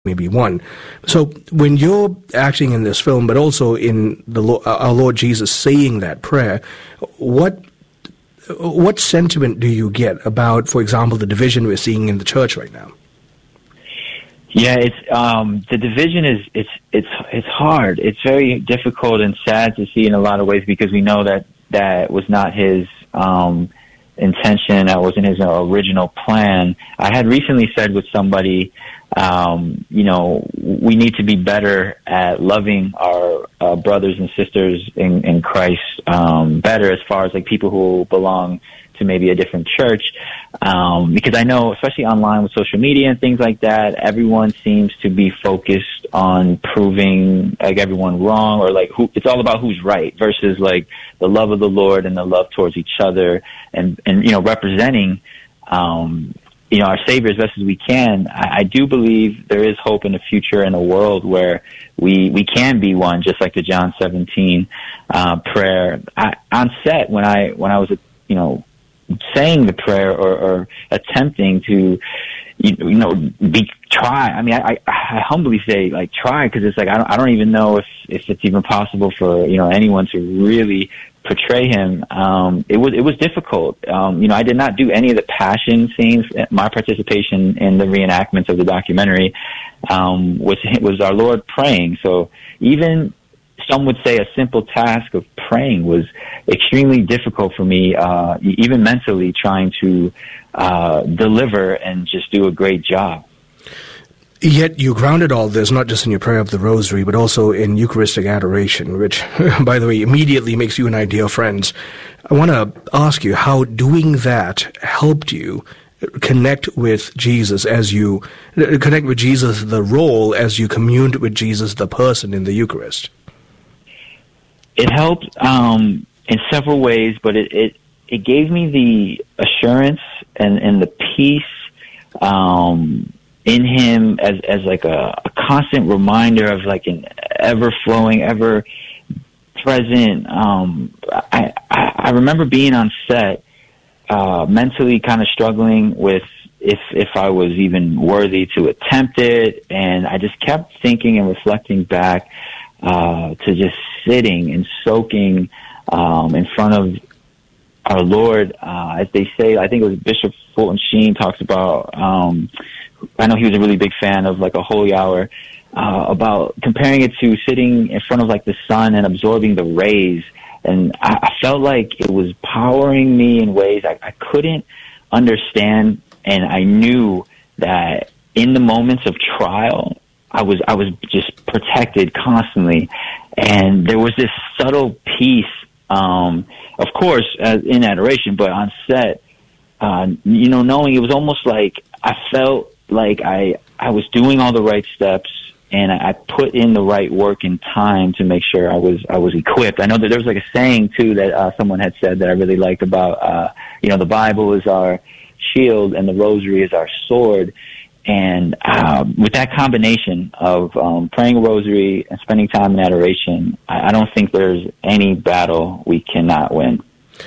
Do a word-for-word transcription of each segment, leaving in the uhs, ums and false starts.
maybe one. So when you're acting in this film, but also in the Lo- our Lord Jesus saying that prayer, what what sentiment do you get about, for example, the division we're seeing in the church right now? Yeah, it's um, the division is it's it's it's hard. It's very difficult and sad to see in a lot of ways, because we know that that was not his um, intention. That wasn't his original plan. I had recently said with somebody, um, you know, we need to be better at loving our uh, brothers and sisters in, in Christ um, better, as far as like people who belong to maybe a different church, um, because I know, especially online with social media and things like that, everyone seems to be focused on proving like everyone wrong, or like who, it's all about who's right versus like the love of the Lord and the love towards each other, and and you know representing um, you know our Savior as best as we can. I, I do believe there is hope in the future, in a world where we we can be one, just like the John seventeen uh, prayer. I, on set, when I when I was you know. saying the prayer, or, or attempting to, you, you know, be try. I mean, I, I humbly say like try, because it's like I don't, I don't even know if if it's even possible for you know anyone to really portray him. Um, it was it was difficult. Um, you know, I did not do any of the passion scenes. My participation in the reenactments of the documentary um, was was our Lord praying. So even some would say a simple task of praying was extremely difficult for me, uh, even mentally, trying to uh, deliver and just do a great job. Yet you grounded all this not just in your prayer of the Rosary, but also in Eucharistic adoration, which, by the way, immediately makes you and I dear friends. I want to ask you how doing that helped you connect with Jesus as you, connect with Jesus, the role, as you communed with Jesus, the person, in the Eucharist. It helped um, in several ways, but it, it, it gave me the assurance and, and the peace um, in him as, as like a, a constant reminder of like an ever-flowing, ever-present. Um, I, I, I remember being on set, uh, mentally kind of struggling with if if I was even worthy to attempt it, and I just kept thinking and reflecting back Uh, to just sitting and soaking um, in front of our Lord. Uh, as they say, I think it was Bishop Fulton Sheen talks about, um, I know he was a really big fan of like a holy hour, uh, about comparing it to sitting in front of like the sun and absorbing the rays. And I, I felt like it was powering me in ways I, I couldn't understand. And I knew that in the moments of trial, I was I was just protected constantly, and there was this subtle peace, um, of course, as in adoration, but on set, uh, you know, knowing it was almost like I felt like I I was doing all the right steps, and I, I put in the right work and time to make sure I was I was equipped. I know that there was like a saying too that uh, someone had said that I really liked about, uh, you know, the Bible is our shield and the Rosary is our sword. And uh, with that combination of um, praying a rosary and spending time in adoration, I, I don't think there's any battle we cannot win.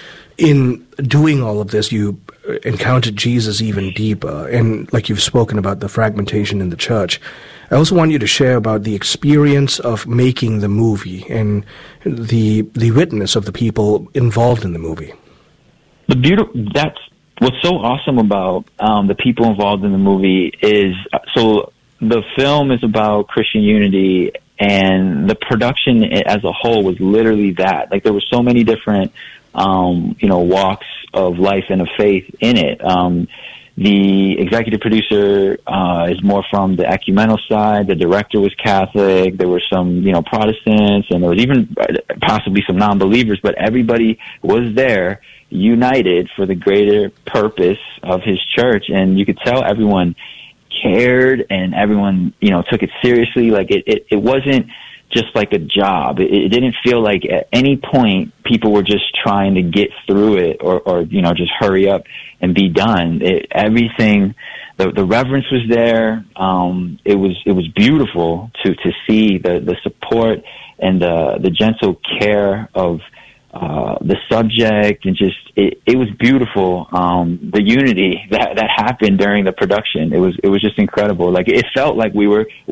In doing all of this, you encountered Jesus even deeper, and like you've spoken about the fragmentation in the church. I also want you to share about the experience of making the movie and the the witness of the people involved in the movie. The beautiful that's. What's so awesome about um, the people involved in the movie is, so the film is about Christian unity, and the production as a whole was literally that. Like, there were so many different, um, you know, walks of life and of faith in it. Um, the executive producer uh, is more from the ecumenical side. The director was Catholic. There were some, you know, Protestants, and there was even possibly some non-believers, but everybody was there, united for the greater purpose of his church. And you could tell everyone cared, and everyone, you know, took it seriously. Like it, it, it wasn't just like a job. It, it didn't feel like at any point people were just trying to get through it, or, or, you know, just hurry up and be done. It, everything, the, the reverence was there. Um, it was, it was beautiful to, to see the, the support and the, the gentle care of, Uh, the subject, and just it, it was beautiful. Um, the unity that that happened during the production, it was it was just incredible. Like, it felt like we were